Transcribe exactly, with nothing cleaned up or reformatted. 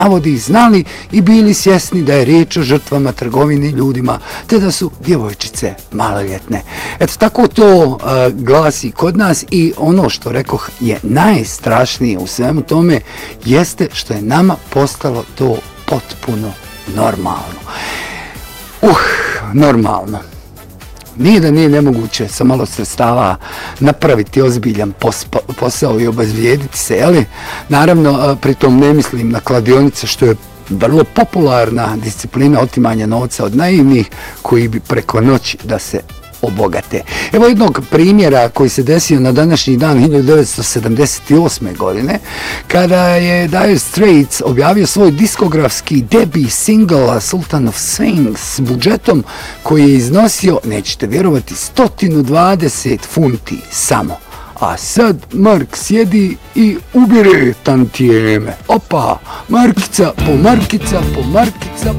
navodi znali i bili svjesni da je riječ o žrtvama trgovine ljudima, te da su djevojčice maloljetne. Eto, tako to uh, glasi kod nas i ono što rekoh je najstrašnije u svemu tome jeste što je nama postalo to potpuno normalno. Uh, normalno. Nije da nije nemoguće sa malo sredstava napraviti ozbiljan pospa, posao i obezvijediti se, jeli? Naravno, pritom ne mislim na kladionice, što je vrlo popularna disciplina otimanja novca od naivnih koji bi preko noći da se obogate. Evo jednog primjera koji se desio na današnji dan hiljadu devetsto sedamdeset osme. godine, kada je Dire Straits objavio svoj diskografski debi single Sultan of Swing s budžetom koji je iznosio, nećete vjerovati, sto dvadeset funti samo. A sad Mark sjedi i ubire tantijeme. Opa, markica po markica po markica